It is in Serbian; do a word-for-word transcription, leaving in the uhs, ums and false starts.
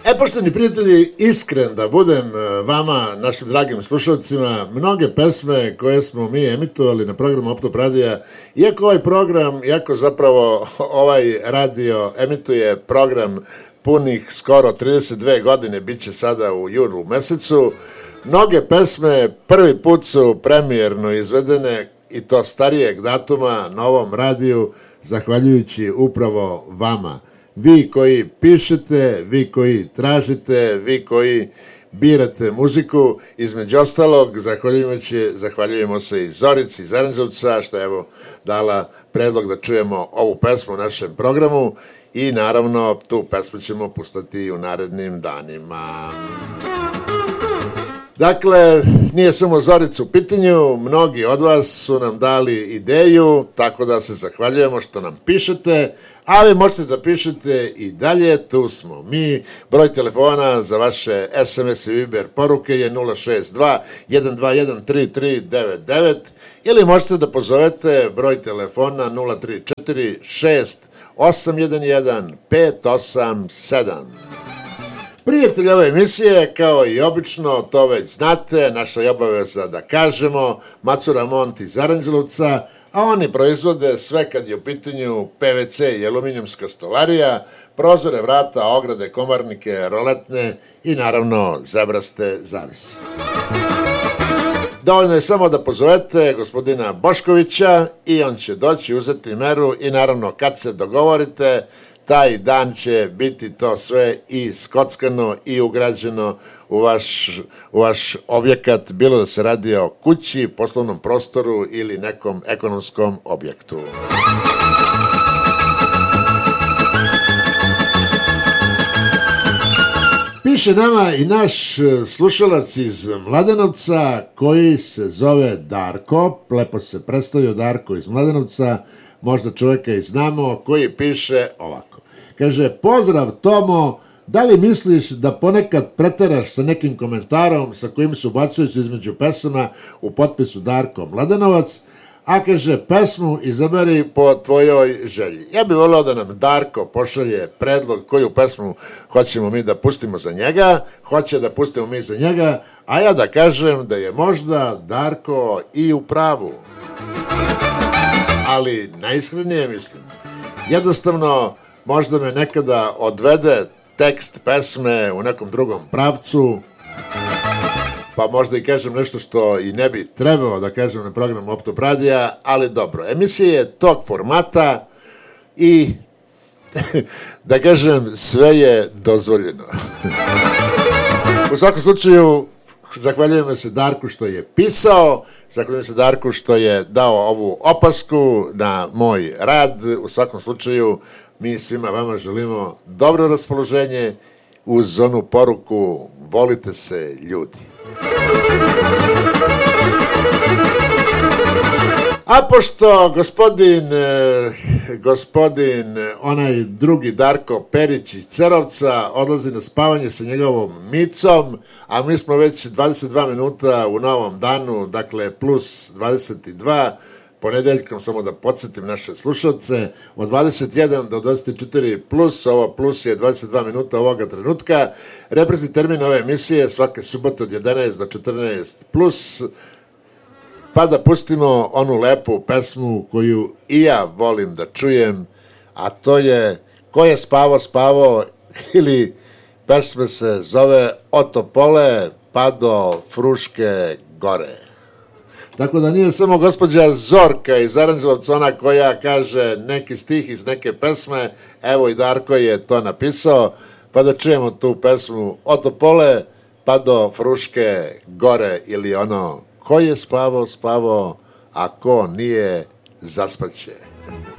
E, poštovani prijatelji, iskren da budem vama, našim dragim slušalcima, mnoge pesme koje smo mi emitovali na programu Optop radija, iako ovaj program, iako zapravo ovaj radio emituje program punih skoro trideset dve godine, bit će sada u julu mesecu, mnoge pesme prvi put su premijerno izvedene i to starijeg datuma na ovom radiju, zahvaljujući upravo vama. Vi koji pišete, vi koji tražite, vi koji birate muziku, između ostalog, zahvaljujući, zahvaljujemo se i Zorici iz Aranđelovca, što je evo dala predlog da čujemo ovu pesmu u našem programu i naravno tu pesmu ćemo pustati i u narednim danima. Dakle, nije samo Zorica u pitanju, mnogi od vas su nam dali ideju, tako da se zahvaljujemo što nam pišete, a vi možete da pišete i dalje, tu smo mi. Broj telefona za vaše es em es i Viber poruke je nula šest dva jedan dva jedan tri tri devet devet ili možete da pozovete broj telefona nula tri četiri šest osam jedan jedan pet osam sedam. Prijatelji ove emisije, kao i obično, to već znate, naša je obaveza da kažemo, Macura Mont iz Aranđelovca, a oni proizvode sve kad je u pitanju pe ve ce i aluminijumska stolarija, prozore, vrata, ograde, komarnike, roletne i naravno zebraste zavise. Dovoljno je samo da pozovete gospodina Boškovića i on će doći uzeti meru i naravno kad se dogovorite, taj dan će biti to sve i skockano i ugrađeno u vaš, u vaš objekat, bilo da se radi o kući, poslovnom prostoru ili nekom ekonomskom objektu. Piše nama i naš slušalac iz Mladenovca koji se zove Darko, lepo se predstavio Darko iz Mladenovca, možda čovjeka i znamo, koji piše ovako. Kaže, pozdrav Tomo, da li misliš da ponekad preteraš sa nekim komentarom sa kojim se ubacujući između pesama u potpisu Darko Mladenovac, a kaže, pesmu izaberi po tvojoj želji. Ja bih volio da nam Darko pošalje predlog koju pesmu hoćemo mi da pustimo za njega, hoće da pustimo mi za njega, a ja da kažem da je možda Darko i u pravu. Ali najiskrenije mislim, jednostavno možda me nekada odvede tekst pesme u nekom drugom pravcu, pa možda i kažem nešto što i ne bi trebalo da kažem na programu Optop radija, ali dobro, emisija je tog formata i da kažem sve je dozvoljeno. U svakom slučaju, zahvaljujem se Darku što je pisao, zahvaljujem se Darku što je dao ovu opasku na moj rad. U svakom slučaju, mi svima vama želimo dobro raspoloženje uz onu poruku volite se ljudi. A pošto gospodin, gospodin onaj drugi Darko Perić iz Cerovca odlazi na spavanje sa njegovom Micom, a mi smo već dvadeset dva minuta u novom danu, dakle plus dvadeset dva, ponedeljkom, samo da podsjetim naše slušalce, od dvadeset jedan do dvadeset četiri plus, ovo plus je dvadeset dva minuta ovoga trenutka, reprizni termin ove emisije svake subote od jedanaest do četrnaest plus, pa da pustimo onu lepu pesmu koju i ja volim da čujem, a to je Ko je spavo, spavo, ili pesma se zove Od Topole pa do Fruške gore. Tako da nije samo gospođa Zorka iz Aranđelovca ona koja kaže neki stih iz neke pesme, evo i Darko je to napisao, pa da čujemo tu pesmu Od Topole pa do Fruške gore, ili ono Ko je spavo, spavo, a ko nije, zaspaće.